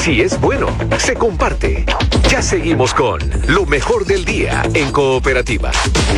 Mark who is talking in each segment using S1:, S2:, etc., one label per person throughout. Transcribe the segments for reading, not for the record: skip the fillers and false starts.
S1: Si es bueno, se comparte. Ya seguimos con lo mejor del día en Cooperativa.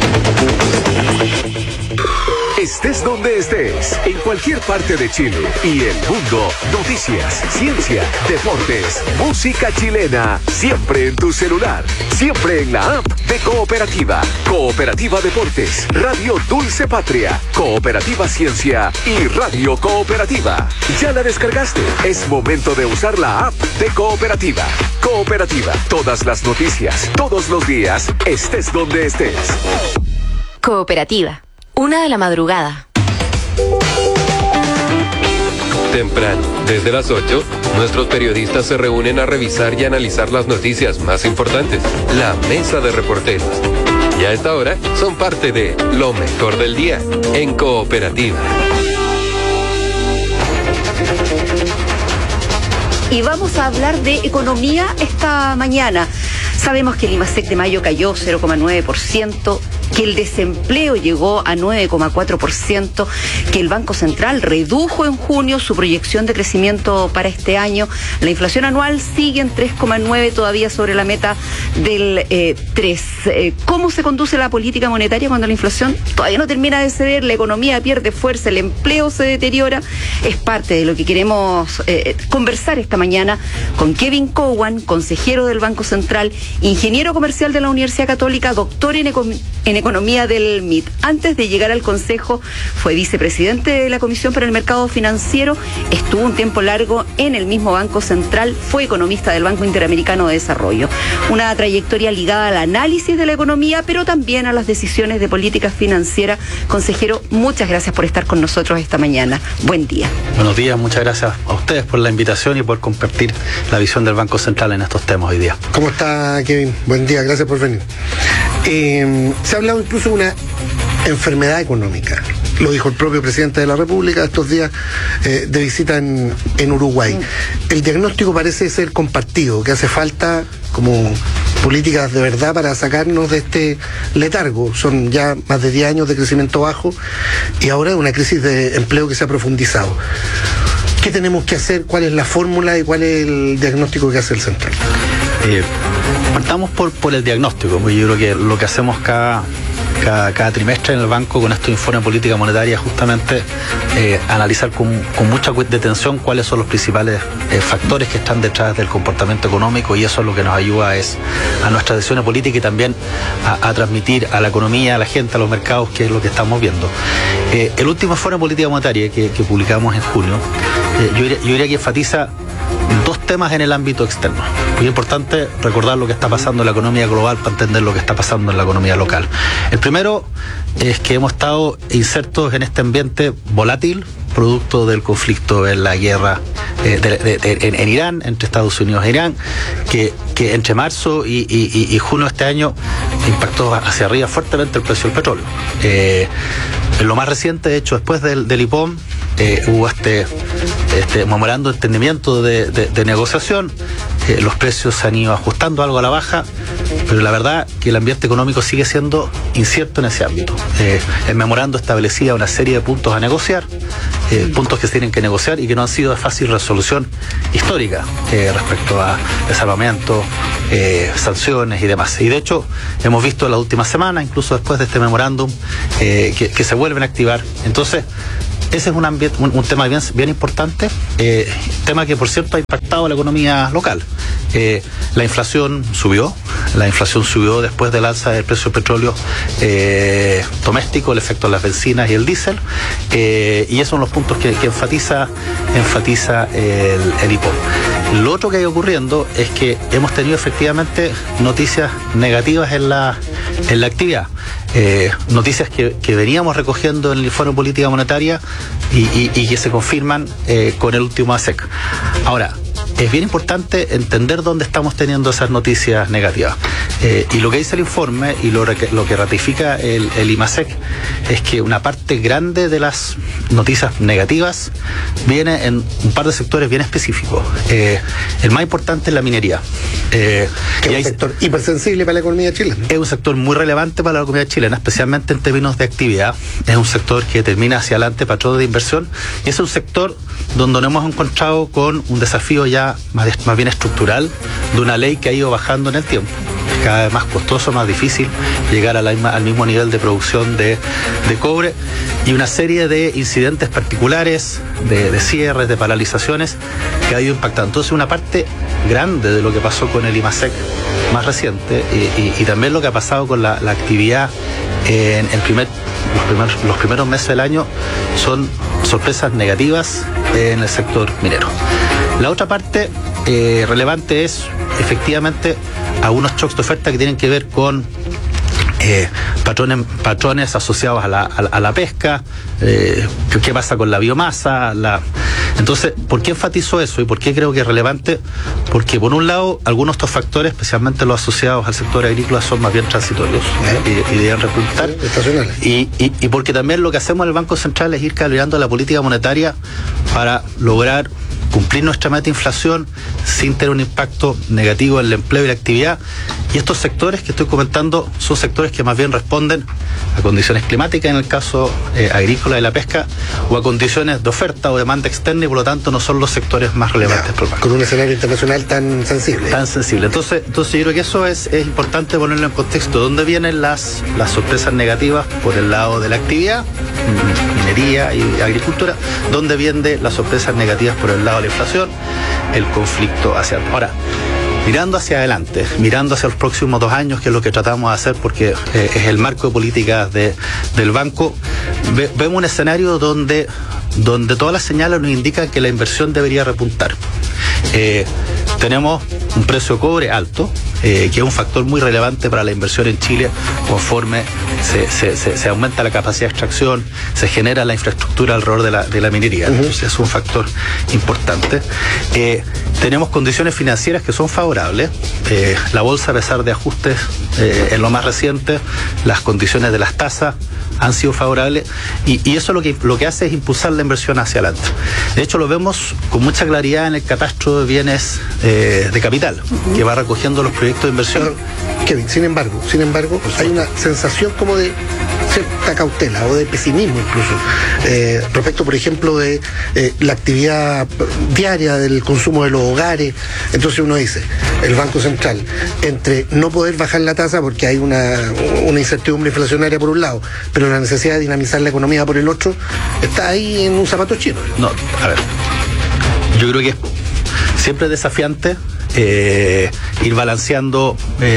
S1: Estés donde estés, en cualquier parte de Chile y el mundo, noticias, ciencia, deportes, música chilena, siempre en tu celular, siempre en la app de Cooperativa. Cooperativa Deportes, Radio Dulce Patria, Cooperativa Ciencia y Radio Cooperativa. ¿Ya la descargaste? Es momento de usar la app de Cooperativa. Cooperativa, todas las noticias, todos los días, estés donde estés.
S2: Cooperativa. 1:00 a.m.
S3: Temprano, desde las 8, nuestros periodistas se reúnen a revisar y analizar las noticias más importantes. La mesa de reporteros. Y a esta hora son parte de lo mejor del día en Cooperativa.
S4: Y vamos a hablar de economía esta mañana. Sabemos que el IMASEC de mayo cayó 0,9%, que el desempleo llegó a 9,4%, que el Banco Central redujo en junio su proyección de crecimiento para este año. La inflación anual sigue en 3,9%, todavía sobre la meta del 3%. ¿Cómo se conduce la política monetaria cuando la inflación todavía no termina de ceder, la economía pierde fuerza, el empleo se deteriora? Es parte de lo que queremos conversar esta mañana con Kevin Cowan, consejero del Banco Central, ingeniero comercial de la Universidad Católica, doctor en economía del MIT. Antes de llegar al Consejo, fue vicepresidente de la Comisión para el Mercado Financiero, estuvo un tiempo largo en el mismo Banco Central, fue economista del Banco Interamericano de Desarrollo. Una trayectoria ligada al análisis de la economía, pero también a las decisiones de política financiera. Consejero, muchas gracias por estar con nosotros esta mañana. Buen día.
S5: Buenos días, muchas gracias a ustedes por la invitación y por compartir la visión del Banco Central en estos temas hoy día.
S6: ¿Cómo está, Kevin? Buen día, gracias por venir. Se ha hablado incluso de una enfermedad económica. Lo dijo el propio presidente de la República estos días de visita en Uruguay. El diagnóstico parece ser compartido, que hace falta como políticas de verdad para sacarnos de este letargo. Son ya más de 10 años de crecimiento bajo y ahora una crisis de empleo que se ha profundizado. ¿Qué tenemos que hacer? ¿Cuál es la fórmula y cuál es el diagnóstico que hace el Central?
S5: Partamos por el diagnóstico, porque yo creo que lo que hacemos cada trimestre en el banco con estos informes de política monetaria es justamente analizar con mucha detención cuáles son los principales factores que están detrás del comportamiento económico, y eso es lo que nos ayuda a nuestras decisiones políticas y también a transmitir a la economía, a la gente, a los mercados, qué es lo que estamos viendo. El último informe de política monetaria que publicamos en junio, yo diría que enfatiza dos temas en el ámbito externo. Muy importante recordar lo que está pasando en la economía global para entender lo que está pasando en la economía local. El primero es que hemos estado insertos en este ambiente volátil, producto del conflicto en la guerra en Irán, entre Estados Unidos e Irán, que entre marzo y junio de este año impactó hacia arriba fuertemente el precio del petróleo. En lo más reciente, de hecho, después del IPOM, hubo este memorando de entendimiento de negociación. Los precios se han ido ajustando algo a la baja, pero la verdad que el ambiente económico sigue siendo incierto en ese ámbito. El memorando establecía una serie de puntos a negociar, puntos que se tienen que negociar y que no han sido de fácil resolución histórica respecto a desarmamento, sanciones y demás. Y de hecho hemos visto en las últimas semanas, incluso después de este memorándum, que se vuelven a activar. Entonces, ese es un tema bien importante, tema que por cierto ha impactado a la economía local. La inflación subió después del alza del precio del petróleo doméstico, el efecto de las bencinas y el diésel, y esos son los puntos que enfatiza el IPOM. Lo otro que hay ocurriendo es que hemos tenido efectivamente noticias negativas en la actividad. Noticias que veníamos recogiendo en el informe de política monetaria y que se confirman con el último ASEC. Ahora, es bien importante entender dónde estamos teniendo esas noticias negativas. Y lo que dice el informe y lo que ratifica el IMASEC es que una parte grande de las noticias negativas viene en un par de sectores bien específicos. El más importante es la minería.
S6: Que es un sector hipersensible para la economía chilena.
S5: Es un sector muy relevante para la economía chilena, especialmente en términos de actividad. Es un sector que determina hacia adelante patrones de inversión y es un sector donde nos hemos encontrado con un desafío ya más bien estructural de una ley que ha ido bajando en el tiempo. Cada vez más costoso, más difícil llegar al mismo nivel de producción de cobre, y una serie de incidentes particulares, de cierres, de paralizaciones, que ha ido impactando. Entonces, una parte grande de lo que pasó con el IMASEC más reciente y también lo que ha pasado con la actividad en los primeros meses del año son sorpresas negativas en el sector minero. La otra parte relevante es efectivamente algunos shocks de oferta que tienen que ver con patrones asociados a la pesca, qué pasa con la biomasa. Entonces, ¿por qué enfatizo eso y por qué creo que es relevante? Porque por un lado, algunos de estos factores, especialmente los asociados al sector agrícola, son más bien transitorios y deben repuntar.
S6: Estacionales.
S5: Y porque también lo que hacemos en el Banco Central es ir calibrando la política monetaria para lograr cumplir nuestra meta de inflación sin tener un impacto negativo en el empleo y la actividad. Y estos sectores que estoy comentando son sectores que más bien responden a condiciones climáticas en el caso agrícola y la pesca, o a condiciones de oferta o demanda externa, y por lo tanto no son los sectores más relevantes por el banco.
S6: Con un escenario internacional tan sensible.
S5: Entonces yo creo que eso es importante ponerlo en contexto. ¿Dónde vienen las sorpresas negativas? Por el lado de la actividad, minería y agricultura. ¿Dónde vienen las sorpresas negativas por el lado de la inflación? El conflicto hacia... Ahora, mirando hacia adelante, mirando hacia los próximos 2 años, que es lo que tratamos de hacer porque es el marco de políticas del banco, vemos un escenario donde todas las señales nos indican que la inversión debería repuntar. Tenemos un precio de cobre alto, que es un factor muy relevante para la inversión en Chile, conforme se aumenta la capacidad de extracción, se genera la infraestructura alrededor de la minería. Entonces es un factor importante. Tenemos condiciones financieras que son favorables. La bolsa, a pesar de ajustes en lo más reciente, las condiciones de las tasas han sido favorables, y eso lo que hace es impulsar la inversión hacia adelante. De hecho, lo vemos con mucha claridad en el catastro de bienes de capital, que va recogiendo los proyectos de inversión.
S6: Kevin, sin embargo, hay una sensación como de cierta cautela o de pesimismo incluso respecto, por ejemplo, de la actividad diaria del consumo de los hogares. Entonces uno dice, el Banco Central, entre no poder bajar la tasa porque hay una incertidumbre inflacionaria por un lado, pero la necesidad de dinamizar la economía por el otro, está ahí en un zapato chino.
S5: No, a ver, yo creo que siempre es desafiante ir balanceando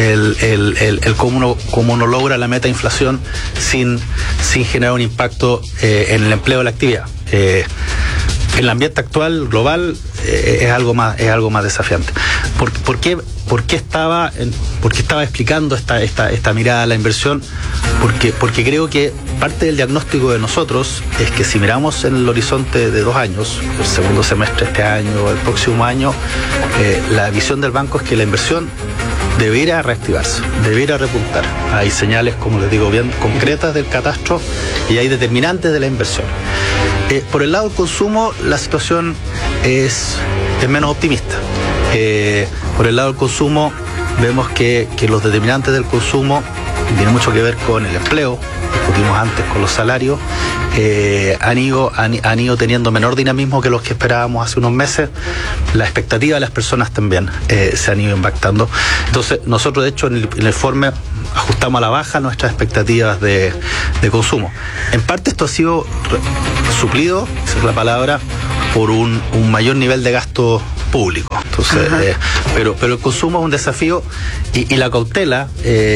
S5: el cómo uno logra la meta de inflación sin generar un impacto en el empleo y la actividad. En el ambiente actual global es algo más desafiante. ¿Por qué estaba explicando esta mirada a la inversión? Porque creo que parte del diagnóstico de nosotros es que si miramos en el horizonte de 2 años, el segundo semestre de este año o el próximo año, la visión del banco es que la inversión debiera reactivarse, debiera repuntar. Hay señales, como les digo, bien concretas del catastro, y hay determinantes de la inversión. Por el lado del consumo, la situación es menos optimista. Por el lado del consumo, vemos que los determinantes del consumo tienen mucho que ver con el empleo, discutimos antes con los salarios, han ido teniendo menor dinamismo que los que esperábamos hace unos meses. La expectativa de las personas también se han ido impactando. Entonces, nosotros, de hecho, en el informe ajustamos a la baja nuestras expectativas de consumo. En parte esto ha sido suplido, esa es la palabra, por un mayor nivel de gasto público. Entonces, pero el consumo es un desafío, y la cautela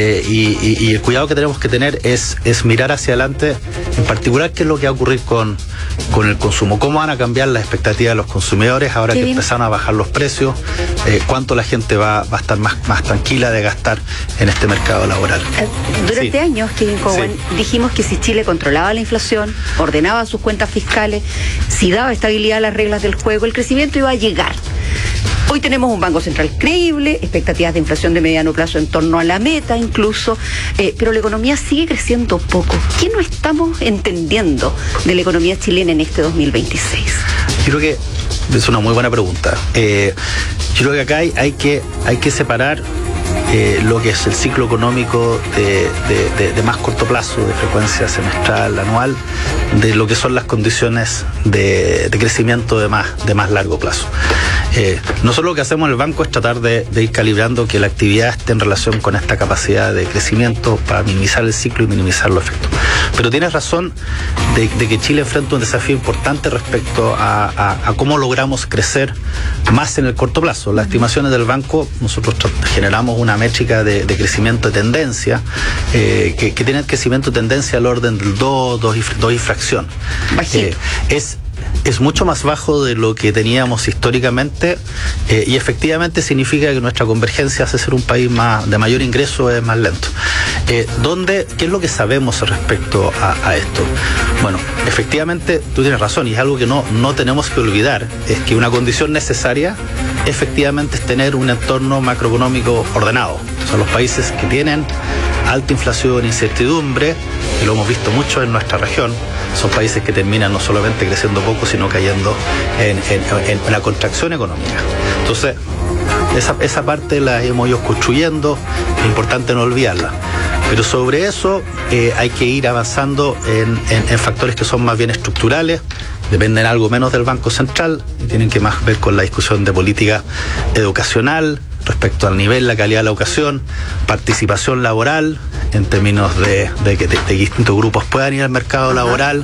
S5: y el cuidado que tenemos que tener es mirar hacia adelante, en particular qué es lo que va a ocurrir con el consumo, cómo van a cambiar las expectativas de los consumidores ahora que empezaron a bajar los precios, cuánto la gente va a estar más tranquila de gastar en este mercado laboral.
S4: Durante años, Kevin Cowan, dijimos que si Chile controlaba la inflación, ordenaba sus cuentas fiscales, si daba estabilidad a las reglas del juego, el crecimiento iba a llegar. Hoy tenemos un Banco Central creíble, expectativas de inflación de mediano plazo en torno a la meta incluso, pero la economía sigue creciendo poco. ¿Qué no estamos entendiendo de la economía chilena en este 2026?
S5: Yo creo que es una muy buena pregunta. Yo creo que acá hay que separar lo que es el ciclo económico de más corto plazo, de frecuencia semestral, anual, de lo que son las condiciones de crecimiento de más largo plazo. Nosotros lo que hacemos en el banco es tratar de ir calibrando que la actividad esté en relación con esta capacidad de crecimiento para minimizar el ciclo y minimizar los efectos. Pero tienes razón de que Chile enfrenta un desafío importante respecto a cómo logramos crecer más en el corto plazo. Las estimaciones del banco, nosotros generamos una métrica de crecimiento de tendencia, que tiene el crecimiento de tendencia al orden del 2 y fracción. Es mucho más bajo de lo que teníamos históricamente, y efectivamente significa que nuestra convergencia hace ser un país de mayor ingreso es más lento. ¿Qué es lo que sabemos respecto a esto? Bueno, efectivamente tú tienes razón, y es algo que no tenemos que olvidar, es que una condición necesaria efectivamente es tener un entorno macroeconómico ordenado. Son los países que tienen alta inflación, incertidumbre, y lo hemos visto mucho en nuestra región. Son países que terminan no solamente creciendo poco, sino cayendo en la contracción económica. Entonces, esa parte la hemos ido construyendo, es importante no olvidarla. Pero sobre eso hay que ir avanzando en factores que son más bien estructurales, dependen algo menos del Banco Central, y tienen que más ver con la discusión de política educacional, respecto al nivel, la calidad de la educación, participación laboral, en términos de que distintos grupos puedan ir al mercado laboral,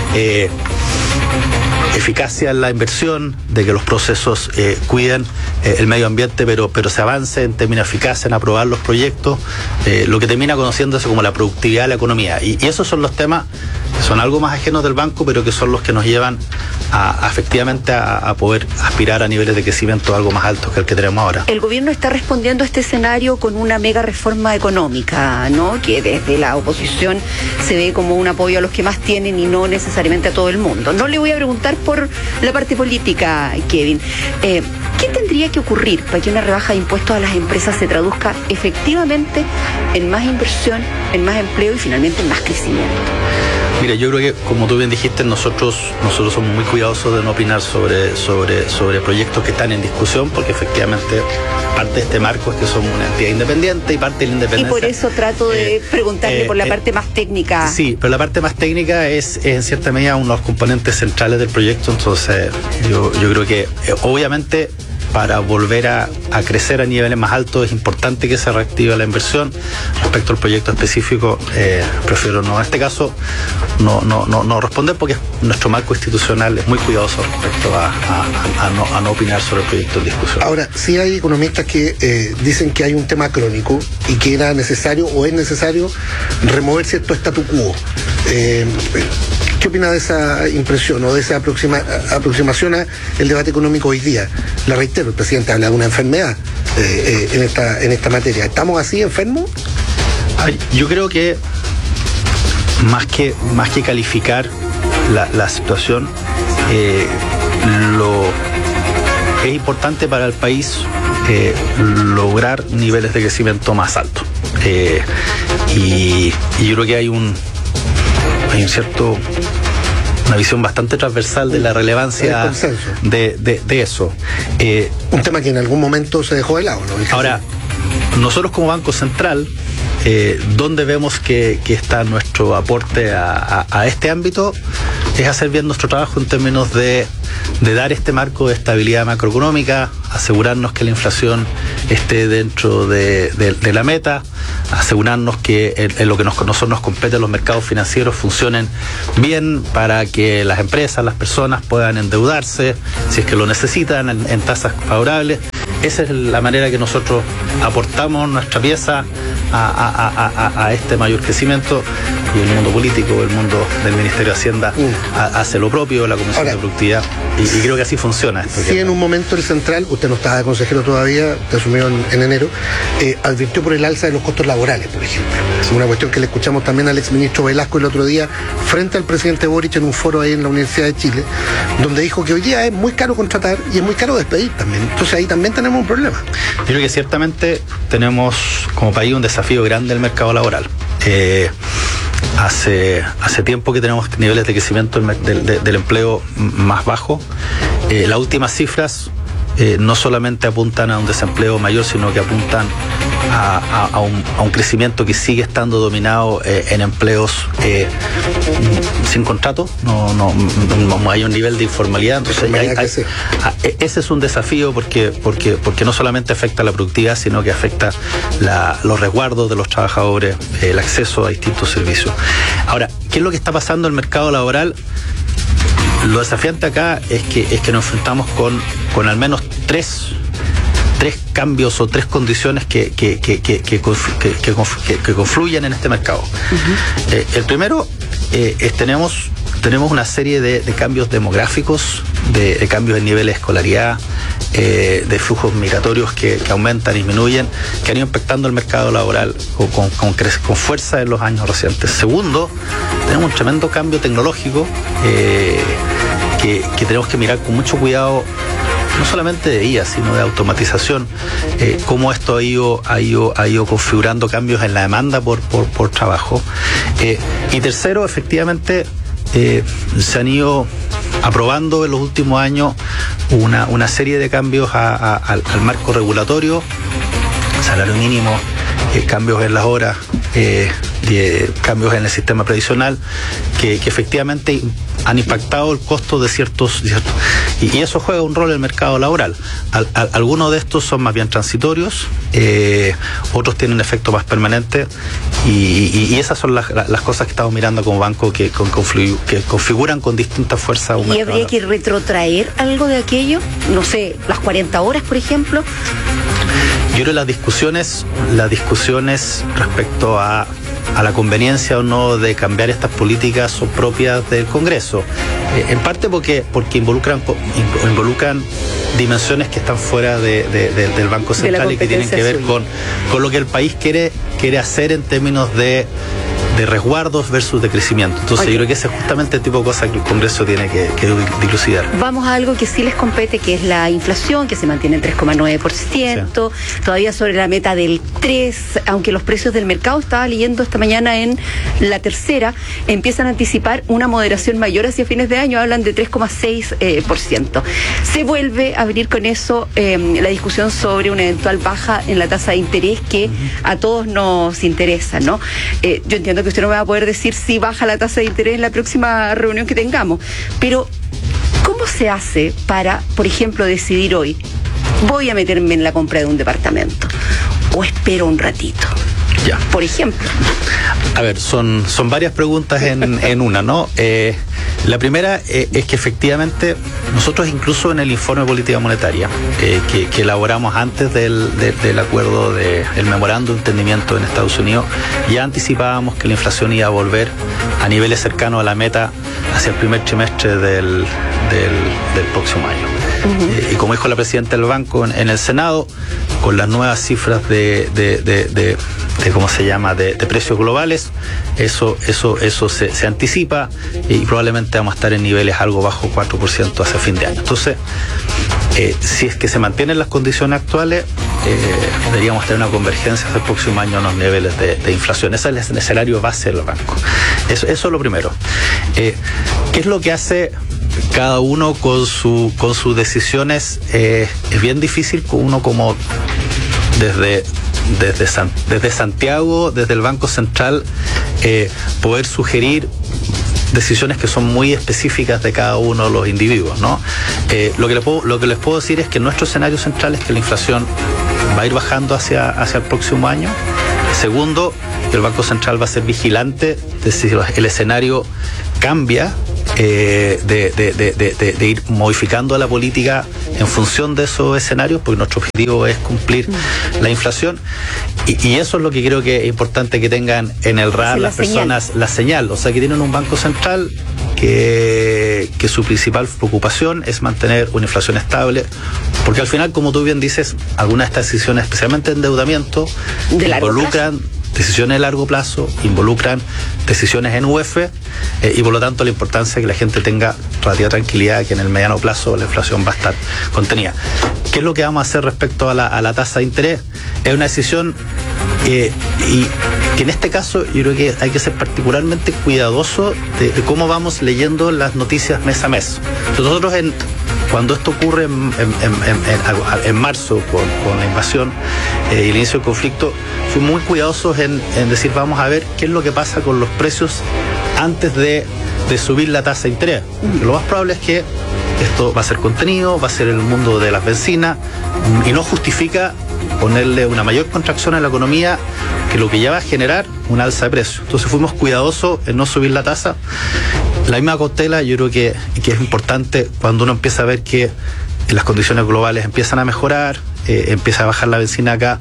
S5: eficacia en la inversión, de que los procesos cuiden el medio ambiente, pero se avance en términos de eficacia en aprobar los proyectos, lo que termina conociéndose como la productividad de la economía. Y esos son los temas que son algo más ajenos del banco, pero que son los que nos llevan efectivamente a poder aspirar a niveles de crecimiento algo más altos que el que tenemos ahora.
S4: El gobierno está respondiendo a este escenario con una mega reforma económica, ¿no? Que desde la oposición se ve como un apoyo a los que más tienen y no necesariamente a todo el mundo. No le voy a preguntar por la parte política, Kevin. ¿Qué tendría que ocurrir para que una rebaja de impuestos a las empresas se traduzca efectivamente en más inversión, en más empleo y finalmente en más crecimiento?
S5: Mira, yo creo que, como tú bien dijiste, nosotros somos muy cuidadosos de no opinar sobre proyectos que están en discusión, porque efectivamente parte de este marco es que somos una entidad independiente y parte de la independencia.
S4: Y por eso trato de preguntarle por la parte más técnica.
S5: Sí, pero la parte más técnica es en cierta medida uno de los componentes centrales del proyecto. Entonces yo creo que obviamente para volver a crecer a niveles más altos es importante que se reactive la inversión. Respecto al proyecto específico, prefiero no, en este caso, no responder, porque nuestro marco institucional es muy cuidadoso respecto a no opinar sobre el proyecto en discusión.
S6: Ahora, sí hay economistas que dicen que hay un tema crónico y que era necesario o es necesario remover cierto statu quo. ¿Qué opina de esa impresión o de esa aproximación al debate económico hoy día? La reitero, el presidente habla de una enfermedad en esta materia. ¿Estamos así enfermos?
S5: Yo creo que más que calificar la situación, es importante para el país lograr niveles de crecimiento más altos. Y yo creo que hay una visión bastante transversal de la relevancia de eso.
S6: Un tema que en algún momento se dejó de lado, ¿no?
S5: Ahora, nosotros como Banco Central, donde vemos que está nuestro aporte a este ámbito, es hacer bien nuestro trabajo en términos de dar este marco de estabilidad macroeconómica, asegurarnos que la inflación esté dentro de la meta, asegurarnos que en lo que nosotros nos compete, los mercados financieros funcionen bien para que las empresas, las personas puedan endeudarse si es que lo necesitan en tasas favorables. Esa es la manera que nosotros aportamos nuestra pieza a este mayor crecimiento, y el mundo político, el mundo del Ministerio de Hacienda hace lo propio, la Comisión de Productividad, y creo que así funciona esto.
S6: Sí, en un momento el Central, usted no estaba de consejero todavía, usted asumió en enero, advirtió por el alza de los costos laborales, por ejemplo. Es una cuestión que le escuchamos también al exministro Velasco el otro día frente al presidente Boric en un foro ahí en la Universidad de Chile, donde dijo que hoy día es muy caro contratar y es muy caro despedir también. Entonces ahí también tenemos un problema.
S5: Yo creo que ciertamente tenemos como país un desafío grande en el mercado laboral. Hace tiempo que tenemos niveles de crecimiento del empleo más bajos. Las últimas cifras no solamente apuntan a un desempleo mayor, sino que apuntan a un crecimiento que sigue estando dominado en empleos sin contrato, no hay un nivel de informalidad. Entonces ese es un desafío porque no solamente afecta a la productividad, sino que afecta los resguardos de los trabajadores, el acceso a distintos servicios. Ahora, ¿qué es lo que está pasando en el mercado laboral? Lo desafiante acá es que nos enfrentamos con al menos tres cambios o tres condiciones que confluyen en este mercado. El primero es tenemos una serie de cambios demográficos, de cambios en nivel de escolaridad, de flujos migratorios que aumentan, disminuyen, que han ido impactando el mercado laboral con fuerza en los años recientes. Segundo, tenemos un tremendo cambio tecnológico que tenemos que mirar con mucho cuidado, no solamente de IA, sino de automatización, cómo esto ha ido configurando cambios en la demanda por trabajo. Y tercero, efectivamente, se han ido aprobando en los últimos años una serie de cambios al marco regulatorio, salario mínimo, cambios en las horas, cambios en el sistema previsional, que efectivamente han impactado el costo de ciertos y eso juega un rol en el mercado laboral. Algunos de estos son más bien transitorios, otros tienen un efecto más permanente y esas son las cosas que estamos mirando como banco que configuran con distintas fuerzas.
S4: ¿Y habría que retrotraer algo de aquello? No sé, las 40 horas, por ejemplo.
S5: Yo creo que las discusiones respecto a la conveniencia o no de cambiar estas políticas son propias del Congreso, en parte porque involucran dimensiones que están fuera del Banco Central y que tienen que ver con lo que el país quiere hacer en términos de resguardos versus de crecimiento. Entonces, yo creo que ese es justamente el tipo de cosas que el Congreso tiene que dilucidar.
S4: Vamos a algo que sí les compete, que es la inflación, que se mantiene en 3,9%, todavía sobre la meta del 3%, aunque los precios del mercado, estaba leyendo esta mañana en La Tercera, empiezan a anticipar una moderación mayor hacia fines de año, hablan de 3,6%. Se vuelve a abrir con eso la discusión sobre una eventual baja en la tasa de interés que a todos nos interesa, ¿no? Yo entiendo que usted no me va a poder decir si baja la tasa de interés en la próxima reunión que tengamos, pero ¿cómo se hace para, por ejemplo, decidir hoy, voy a meterme en la compra de un departamento o espero un ratito?
S5: Ya.
S4: Por ejemplo.
S5: A ver, son varias preguntas en una, ¿no? La primera es que efectivamente nosotros incluso en el informe de política monetaria que elaboramos antes del acuerdo del memorándum de entendimiento en Estados Unidos, ya anticipábamos que la inflación iba a volver a niveles cercanos a la meta hacia el primer trimestre del próximo año. Y como dijo la presidenta del banco en el Senado, con las nuevas cifras de ¿cómo se llama?, de precios globales, eso se anticipa y probablemente vamos a estar en niveles algo bajo 4% hacia fin de año. Entonces, si es que se mantienen las condiciones actuales, deberíamos tener una convergencia hacia el próximo año en los niveles de inflación. Ese es el escenario base de los bancos. Eso es lo primero. ¿Qué es lo que hace cada uno con sus decisiones? Es bien difícil uno como desde Santiago, desde el Banco Central, poder sugerir decisiones que son muy específicas de cada uno de los individuos, ¿no? Lo que les puedo decir es que nuestro escenario central es que la inflación va a ir bajando hacia el próximo año. Segundo, que el Banco Central va a ser vigilante de si el escenario cambia, de ir modificando la política en función de esos escenarios, porque nuestro objetivo es cumplir la inflación y eso es lo que creo que es importante que tengan en el radar las personas, la señal, o sea, que tienen un Banco Central que su principal preocupación es mantener una inflación estable, porque al final, como tú bien dices, algunas de estas decisiones, especialmente endeudamiento, involucran decisiones de largo plazo, involucran decisiones en UF y por lo tanto la importancia de que la gente tenga relativa tranquilidad de que en el mediano plazo la inflación va a estar contenida. ¿Qué es lo que vamos a hacer respecto a la tasa de interés? Es una decisión y que en este caso yo creo que hay que ser particularmente cuidadoso de cómo vamos leyendo las noticias mes a mes. Nosotros cuando esto ocurre en marzo con la invasión y el inicio del conflicto, fuimos muy cuidadosos en decir, vamos a ver qué es lo que pasa con los precios antes de subir la tasa de interés. Lo más probable es que esto va a ser contenido, va a ser el mundo de las bencinas, y no justifica ponerle una mayor contracción a la economía que lo que ya va a generar un alza de precios. Entonces fuimos cuidadosos en no subir la tasa. La misma cautela yo creo que es importante cuando uno empieza a ver que las condiciones globales empiezan a mejorar, empieza a bajar la bencina acá,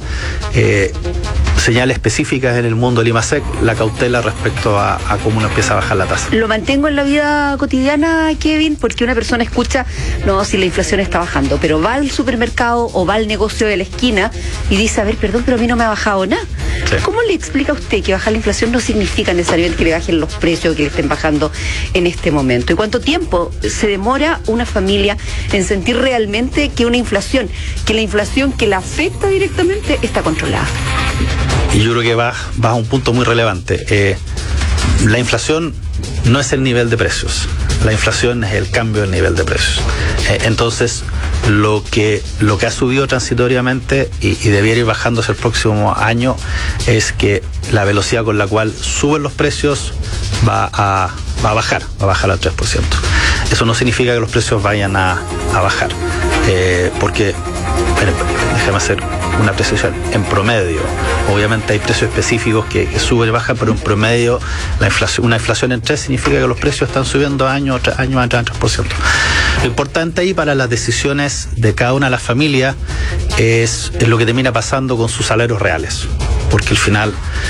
S5: señales específicas en el mundo del IMASEC, la cautela respecto a cómo uno empieza a bajar la tasa.
S4: Lo mantengo en la vida cotidiana, Kevin, porque una persona escucha, no, si la inflación está bajando, pero va al supermercado o va al negocio de la esquina y dice, a ver, perdón, pero a mí no me ha bajado nada. Sí. ¿Cómo le explica a usted que bajar la inflación no significa necesariamente que le bajen los precios, que le estén bajando en este momento? ¿Y cuánto tiempo se demora una familia en sentir realmente que una inflación, que la inflación que la afecta directamente está controlada?
S5: Y yo creo que va a un punto muy relevante. La inflación no es el nivel de precios, la inflación es el cambio del nivel de precios. Entonces, lo que ha subido transitoriamente y debiera ir bajándose el próximo año es que la velocidad con la cual suben los precios va a bajar al 3%. Eso no significa que los precios vayan a bajar, porque, déjame hacer una precisión, en promedio, obviamente hay precios específicos que suben y bajan, pero en promedio una inflación en 3 significa que los precios están subiendo año a 3%. Lo importante ahí para las decisiones de cada una de las familias es lo que termina pasando con sus salarios reales, porque al final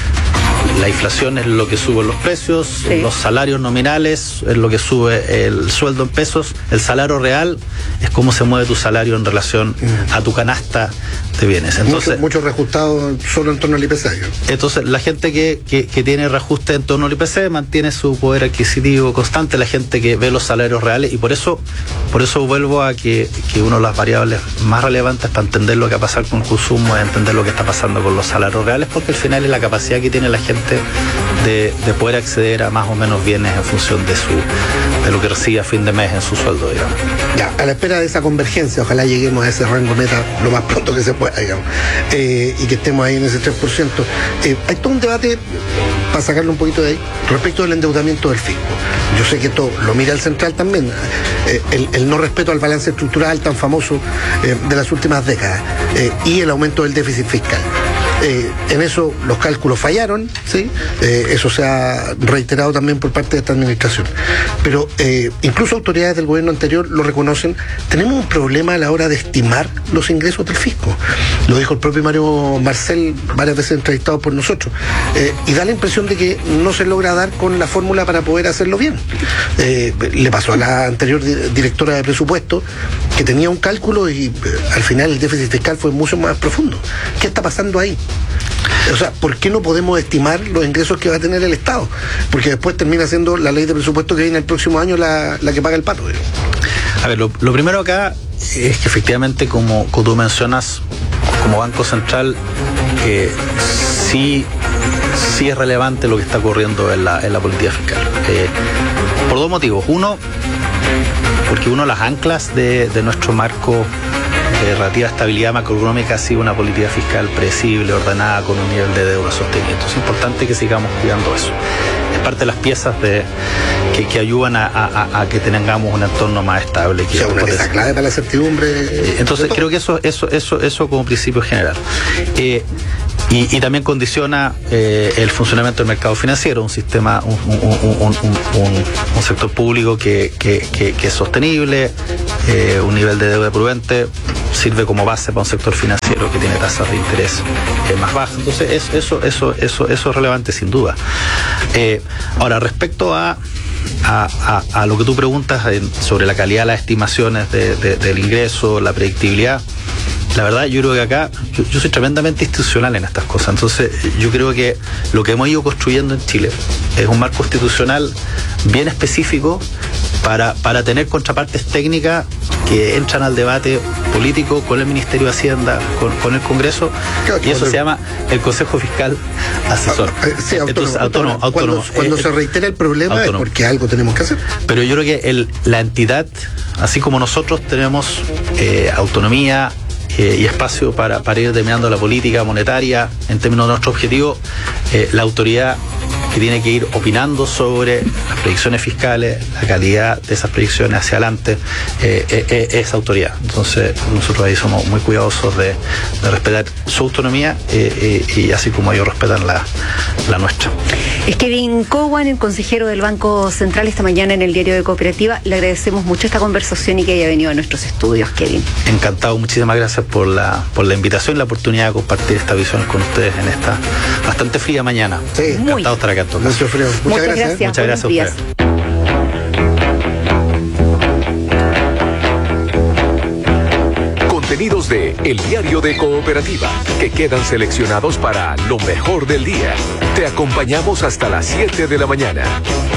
S5: la inflación es lo que sube los precios, sí. Los salarios nominales es lo que sube el sueldo en pesos, el salario real es cómo se mueve tu salario en relación a tu canasta de bienes. Entonces,
S6: mucho reajustado solo en torno al IPC.
S5: Entonces, la gente que tiene reajuste en torno al IPC mantiene su poder adquisitivo constante, la gente que ve los salarios reales, y por eso vuelvo a que una de las variables más relevantes para entender lo que va a pasar con el consumo es entender lo que está pasando con los salarios reales, porque al final es la capacidad que tiene la gente de poder acceder a más o menos bienes en función de lo que recibe a fin de mes en su sueldo, digamos.
S6: Ya, a la espera de esa convergencia, ojalá lleguemos a ese rango meta lo más pronto que se pueda, digamos, y que estemos ahí en ese 3%. Hay todo un debate, para sacarlo un poquito de ahí, respecto del endeudamiento del fisco. Yo sé que esto lo mira el central también, el no respeto al balance estructural tan famoso de las últimas décadas, y el aumento del déficit fiscal. En eso los cálculos fallaron, ¿sí? Eso se ha reiterado también por parte de esta administración. Pero incluso autoridades del gobierno anterior lo reconocen. Tenemos un problema a la hora de estimar los ingresos del fisco. Lo dijo el propio Mario Marcel, varias veces entrevistado por nosotros. Y da la impresión de que no se logra dar con la fórmula para poder hacerlo bien. Le pasó a la anterior directora de presupuesto, que tenía un cálculo y al final el déficit fiscal fue mucho más profundo. ¿Qué está pasando ahí? O sea, ¿por qué no podemos estimar los ingresos que va a tener el Estado? Porque después termina siendo la ley de presupuesto que viene el próximo año la que paga el pato.
S5: A ver, lo primero acá es que efectivamente, como tú mencionas, como Banco Central, sí es relevante lo que está ocurriendo en la política fiscal. Por dos motivos. Uno, porque las anclas de nuestro marco de relativa estabilidad macroeconómica ha sido una política fiscal predecible, ordenada, con un nivel de deuda sostenido. Entonces es importante que sigamos cuidando eso. Es parte de las piezas que ayudan a que tengamos un entorno más estable.
S6: O sea, una pieza clave para la certidumbre.
S5: Entonces creo que eso como principio general. Y también condiciona el funcionamiento del mercado financiero, un sistema, un sector público que es sostenible, un nivel de deuda prudente, sirve como base para un sector financiero que tiene tasas de interés más bajas. Entonces eso es relevante sin duda. Ahora, respecto a lo que tú preguntas sobre la calidad de las estimaciones del ingreso, la predictibilidad, la verdad, yo creo que acá, yo soy tremendamente institucional en estas cosas. Entonces, yo creo que lo que hemos ido construyendo en Chile es un marco constitucional bien específico para tener contrapartes técnicas que entran al debate político con el Ministerio de Hacienda, con el Congreso, y eso se llama el Consejo Fiscal Asesor.
S6: Sí,
S5: Entonces,
S6: autónomo.
S5: autónomo.
S6: Cuando se reitera el problema
S5: autónomo.
S6: es porque algo tenemos que hacer.
S5: Pero yo creo que la entidad, así como nosotros tenemos autonomía y espacio para ir determinando la política monetaria en términos de nuestro objetivo, la autoridad que tiene que ir opinando sobre las predicciones fiscales, la calidad de esas predicciones hacia adelante, esa autoridad. Entonces nosotros ahí somos muy cuidadosos de respetar su autonomía y así como ellos respetan la nuestra.
S4: Es Kevin Cowan, el consejero del Banco Central, esta mañana en el Diario de Cooperativa. Le agradecemos mucho esta conversación y que haya venido a nuestros estudios, Kevin.
S5: Encantado, muchísimas gracias por la invitación y la oportunidad de compartir esta visión con ustedes en esta bastante fría mañana.
S6: Sí,
S5: encantado de estar acá en todo caso.
S6: Mucho frío. Muchas gracias.
S5: Muchas gracias a
S4: Buenos días.
S5: ustedes.
S1: Contenidos de El Diario de Cooperativa, que quedan seleccionados para lo mejor del día. Te acompañamos hasta las 7 de la mañana.